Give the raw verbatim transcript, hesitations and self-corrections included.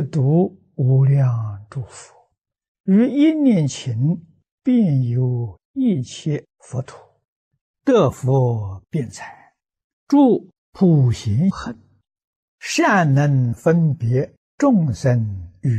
读无量诸佛，于一念情，遍有一切佛土，得佛辩才，诸普贤恒，善能分别众生